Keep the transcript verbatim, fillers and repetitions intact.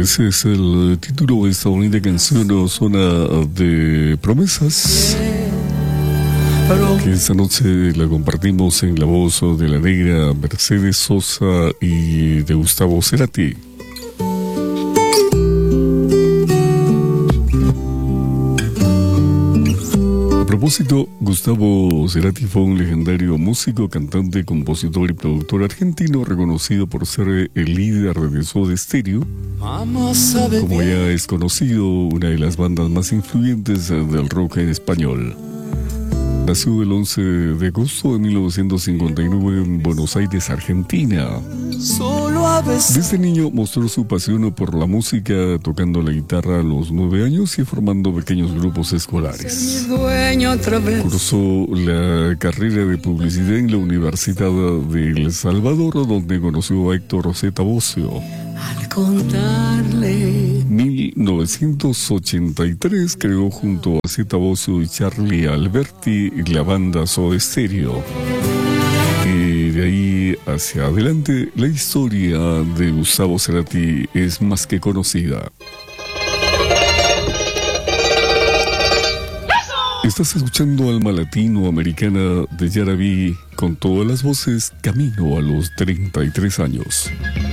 Ese es el título de esta bonita canción, Zona de Promesas, que esta noche la compartimos en la voz de la negra Mercedes Sosa y de Gustavo Cerati. A propósito, Gustavo Cerati fue un legendario músico, cantante, compositor y productor argentino, reconocido por ser el líder de Soda Stereo, como ya es conocido, una de las bandas más influyentes del rock en español. Nació el once de agosto de mil novecientos cincuenta y nueve en Buenos Aires, Argentina. Desde niño mostró su pasión por la música, tocando la guitarra a los nueve años y formando pequeños grupos escolares. Cursó la carrera de publicidad en la Universidad de El Salvador, donde conoció a Héctor Santavocio. Al contarle. mil novecientos ochenta y tres creó junto a Santavocio y Charlie Alberti la banda Soda Stereo. Y de ahí hacia adelante, la historia de Gustavo Cerati es más que conocida. Estás escuchando Alma Latinoamericana de Yaraví con todas las voces, camino a los treinta y tres años.